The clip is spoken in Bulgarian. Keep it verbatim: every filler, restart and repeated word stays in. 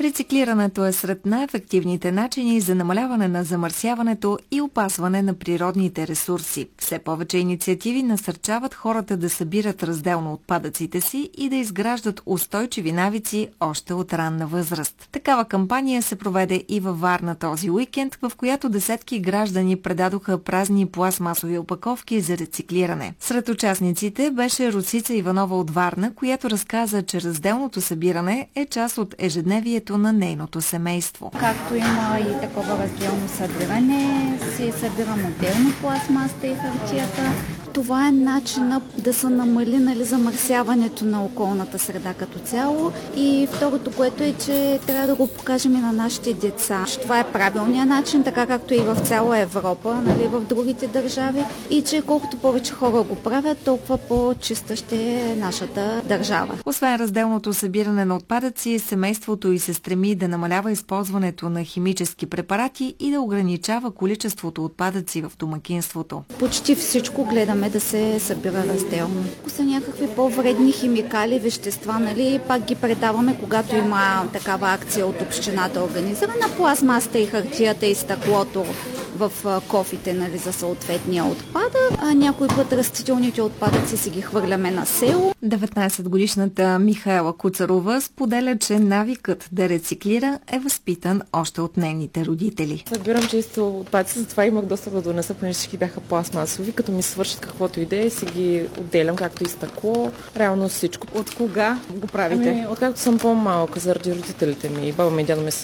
Рециклирането е сред най-ефективните начини за намаляване на замърсяването и опазване на природните ресурси. Все повече инициативи насърчават хората да събират разделно отпадъците си и да изграждат устойчиви навици още от ранна възраст. Такава кампания се проведе и във Варна този уикенд, в която десетки граждани предадоха празни пластмасови опаковки за рециклиране. Сред участниците беше Росица Иванова от Варна, която разказа, че разделното събиране е част от ежедневието на нейното семейство. Както има и такова разделно събиране, се събирам отделно пластмасата и хартията. Това е начинът да се намали, нали, замърсяването на околната среда като цяло. И второто, което е, че трябва да го покажем и на нашите деца. Това е правилният начин, така както и в цяла Европа, нали, в другите държави. И че колкото повече хора го правят, толкова по-чиста ще е нашата държава. Освен разделното събиране на отпадъци, семейството и се стреми да намалява използването на химически препарати и да ограничава количеството отпадъци в домакинството. Почти всичко гледаме да се събира разделно. Ако са някакви по-вредни химикали, вещества, нали, пак ги предаваме, когато има такава акция от общината организирана, пластмасата и хартията и стъклото в кофите, нали, за съответния отпадък. А някой път растителните отпадъци си ги хвърляме на село. деветнайсетгодишната Михаела Куцарова споделя, че навикът да рециклира е възпитан още от нейните родители. Събирам често отпадъци, затова имах доста да донеса, понеже всички бяха пластмасови. Като ми свършат каквото и да е, си ги отделям, както и стъкло. Реално всичко. От кога го правите? Ами, откакто съм по-малка, заради родителите ми. Баба ми и дядо ми са